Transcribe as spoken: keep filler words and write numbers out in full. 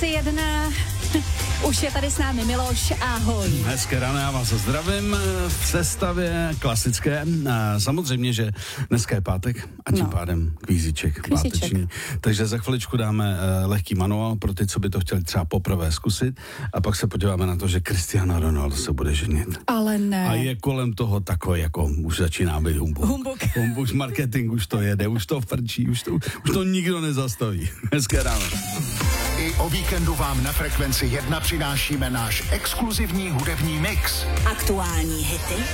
Jedna. Už je tady s námi Miloš, ahoj. Hezké ráno, já vás zdravím v sestavě klasické. Samozřejmě, že dneska je pátek a tím no. pádem kvízíček, Kvízíček páteční. Takže za chviličku dáme lehký manuál pro ty, co by to chtěli třeba poprvé zkusit a pak se podíváme na to, že Cristiano Ronaldo se bude ženit. Ale ne. A je kolem toho takový, jako už začíná být humbuk. Humbuk. Humbuk, marketing už to jede, už to frčí, už to, už to nikdo nezastaví. Hezké ráno. I o víkendu vám na Frekvenci jedna přinášíme náš exkluzivní hudební mix. Aktuální hity